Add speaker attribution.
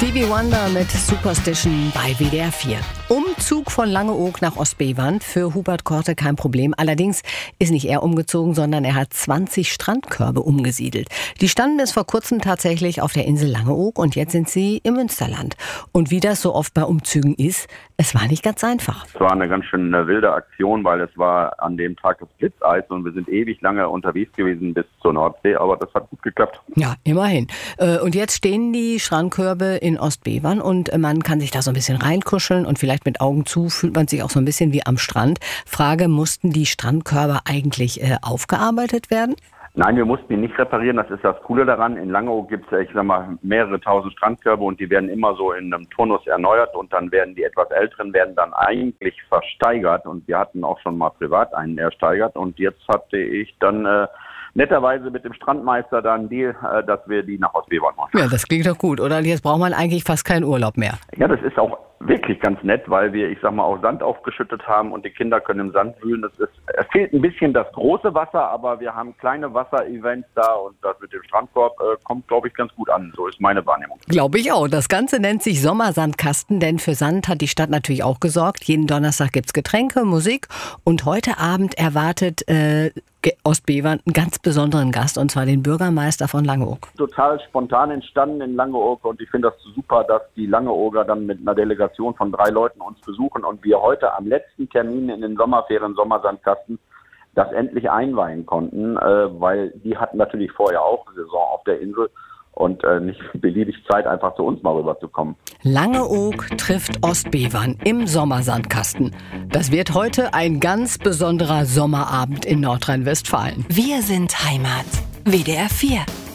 Speaker 1: Stevie Wonder mit Superstition bei WDR 4. Umzug von Langeoog nach Ostbevern für Hubert Korte kein Problem. Allerdings ist nicht er umgezogen, sondern er hat 20 Strandkörbe umgesiedelt. Die standen bis vor kurzem tatsächlich auf der Insel Langeoog und jetzt sind sie im Münsterland. Und wie das so oft bei Umzügen ist, es war nicht ganz einfach.
Speaker 2: Es war eine ganz schön wilde Aktion, weil es war an dem Tag das Blitzeis und wir sind ewig lange unterwegs gewesen bis zur Nordsee, aber das hat gut geklappt.
Speaker 1: Ja, immerhin. Und jetzt stehen die Strandkörbe in Ostbevern und man kann sich da so ein bisschen reinkuscheln und vielleicht mit Augen zu fühlt man sich auch so ein bisschen wie am Strand. Frage, mussten die Strandkörbe eigentlich aufgearbeitet werden?
Speaker 2: Nein, wir mussten die nicht reparieren, das ist das Coole daran. In Langeoog gibt es, mehrere tausend Strandkörbe und die werden immer so in einem Turnus erneuert und dann werden die etwas älteren dann eigentlich versteigert und wir hatten auch schon mal privat einen ersteigert und jetzt hatte ich dann netterweise mit dem Strandmeister da einen Deal, dass wir die nach Ostbevern machen.
Speaker 1: Ja, das klingt doch gut, oder? Jetzt braucht man eigentlich fast keinen Urlaub mehr.
Speaker 2: Ja, das ist auch wirklich ganz nett, weil wir, auch Sand aufgeschüttet haben und die Kinder können im Sand wühlen. Es fehlt ein bisschen das große Wasser, aber wir haben kleine Wasserevents da und das mit dem Strandkorb kommt, glaube ich, ganz gut an. So ist meine Wahrnehmung.
Speaker 1: Glaube ich auch. Das Ganze nennt sich Sommersandkasten, denn für Sand hat die Stadt natürlich auch gesorgt. Jeden Donnerstag gibt's Getränke, Musik und heute Abend erwartet Ostbevern einen ganz besonderen Gast, und zwar den Bürgermeister von Langeoog.
Speaker 2: Total spontan entstanden in Langeoog und ich finde das super, dass die Langeooger dann mit einer Delegation von 3 Leuten uns besuchen und wir heute am letzten Termin in den Sommerferien Sommersandkasten das endlich einweihen konnten, weil die hatten natürlich vorher auch Saison auf der Insel und nicht beliebig Zeit, einfach zu uns mal rüberzukommen.
Speaker 1: Langeoog trifft Ostbevern im Sommersandkasten. Das wird heute ein ganz besonderer Sommerabend in Nordrhein-Westfalen.
Speaker 3: Wir sind Heimat. WDR 4.